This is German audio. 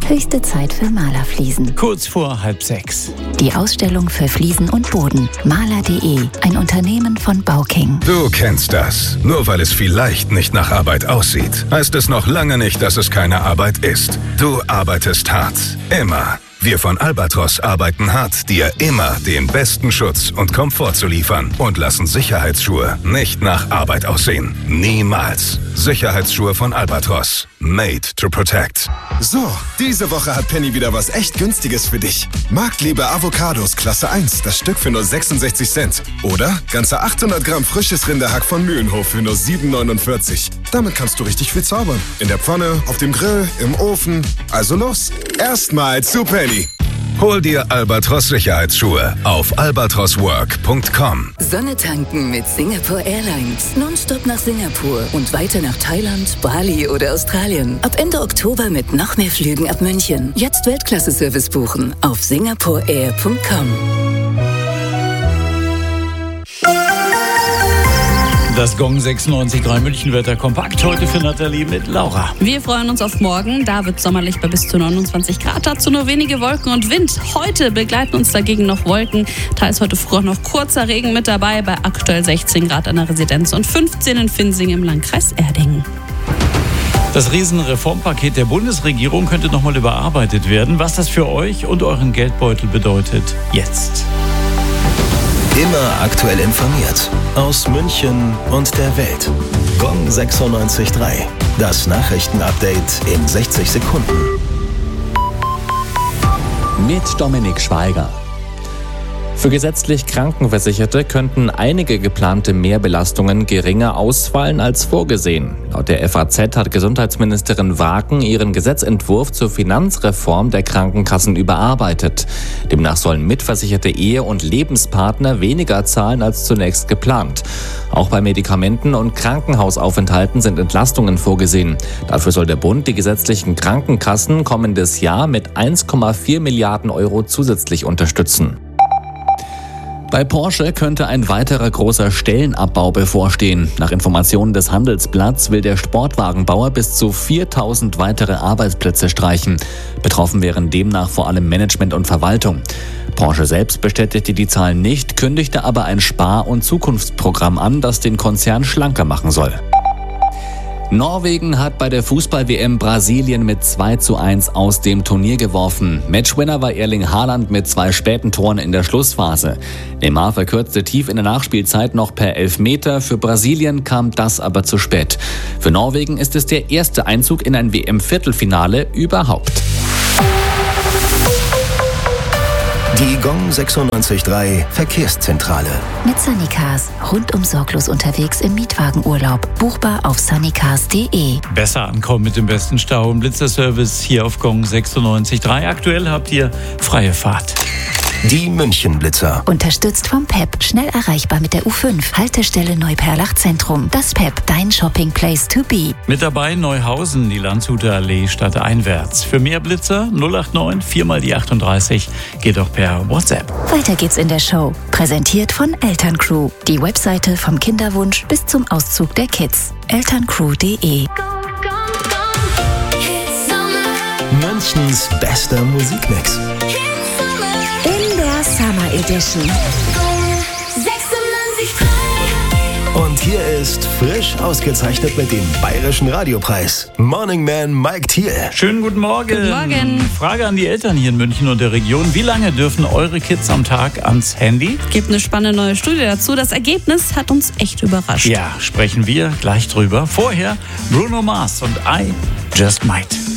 Höchste Zeit für Malerfliesen. Kurz vor 5:30. Die Ausstellung für Fliesen und Boden. Maler.de, ein Unternehmen von Bauking. Du kennst das. Nur weil es vielleicht nicht nach Arbeit aussieht, heißt es noch lange nicht, dass es keine Arbeit ist. Du arbeitest hart. Immer. Wir von Albatros arbeiten hart, dir immer den besten Schutz und Komfort zu liefern und lassen Sicherheitsschuhe nicht nach Arbeit aussehen. Niemals. Sicherheitsschuhe von Albatros. Made to protect. So, diese Woche hat Penny wieder was echt Günstiges für dich. Marktliebe Avocados Klasse 1, das Stück für nur 66 Cent. Oder ganze 800 Gramm frisches Rinderhack von Mühlenhof für nur 7,49. Damit kannst du richtig viel zaubern. In der Pfanne, auf dem Grill, im Ofen. Also los, erstmal zu Penny. Hol dir Albatros Sicherheitsschuhe auf albatroswork.com. Sonne tanken mit Singapore Airlines. Nonstop nach Singapur und weiter nach Thailand, Bali oder Australien. Ab Ende Oktober mit noch mehr Flügen ab München. Jetzt Weltklasse-Service buchen auf singaporeair.com. Das Gong 96.3 München-Wetter kompakt heute für Nathalie mit Laura. Wir freuen uns auf morgen. Da wird sommerlich bei bis zu 29 Grad. Dazu nur wenige Wolken und Wind. Heute begleiten uns dagegen noch Wolken. Teils heute früh auch noch kurzer Regen mit dabei. Bei aktuell 16 Grad an der Residenz und 15 in Finsing im Landkreis Erding. Das Riesenreformpaket der Bundesregierung könnte nochmal überarbeitet werden. Was das für euch und euren Geldbeutel bedeutet, jetzt. Immer aktuell informiert. Aus München und der Welt. Gong 96.3. Das Nachrichtenupdate in 60 Sekunden. Mit Dominik Schweiger. Für gesetzlich Krankenversicherte könnten einige geplante Mehrbelastungen geringer ausfallen als vorgesehen. Laut der FAZ hat Gesundheitsministerin Waken ihren Gesetzentwurf zur Finanzreform der Krankenkassen überarbeitet. Demnach sollen mitversicherte Ehe- und Lebenspartner weniger zahlen als zunächst geplant. Auch bei Medikamenten und Krankenhausaufenthalten sind Entlastungen vorgesehen. Dafür soll der Bund die gesetzlichen Krankenkassen kommendes Jahr mit 1,4 Milliarden Euro zusätzlich unterstützen. Bei Porsche könnte ein weiterer großer Stellenabbau bevorstehen. Nach Informationen des Handelsblatts will der Sportwagenbauer bis zu 4.000 weitere Arbeitsplätze streichen. Betroffen wären demnach vor allem Management und Verwaltung. Porsche selbst bestätigte die Zahlen nicht, kündigte aber ein Spar- und Zukunftsprogramm an, das den Konzern schlanker machen soll. Norwegen hat bei der Fußball-WM Brasilien mit 2:1 aus dem Turnier geworfen. Matchwinner war Erling Haaland mit 2 späten Toren in der Schlussphase. Neymar verkürzte tief in der Nachspielzeit noch per Elfmeter. Für Brasilien kam das aber zu spät. Für Norwegen ist es der erste Einzug in ein WM-Viertelfinale überhaupt. Die Gong 96.3 Verkehrszentrale. Mit Sunnycars. Rundum sorglos unterwegs im Mietwagenurlaub. Buchbar auf sunnycars.de. Besser ankommen mit dem besten Stau und Blitzerservice hier auf Gong 96.3. Aktuell habt ihr freie Fahrt. Die München-Blitzer. Unterstützt vom PEP. Schnell erreichbar mit der U5. Haltestelle Neuperlach Zentrum. Das PEP, dein Shopping Place to be. Mit dabei Neuhausen, die Landshuter Allee stadteinwärts. Für mehr Blitzer 089 4 die 38. Geht auch per WhatsApp. Weiter geht's in der Show. Präsentiert von Elterncrew. Die Webseite vom Kinderwunsch bis zum Auszug der Kids. elterncrew.de. Münchens bester Musikmix. In der Summer Edition. Und hier ist frisch ausgezeichnet mit dem Bayerischen Radiopreis. Morning Man Mike Thiel. Schönen guten Morgen. Guten Morgen. Frage an die Eltern hier in München und der Region. Wie lange dürfen eure Kids am Tag ans Handy? Gibt eine spannende neue Studie dazu. Das Ergebnis hat uns echt überrascht. Ja, sprechen wir gleich drüber. Vorher Bruno Mars und I Just Might.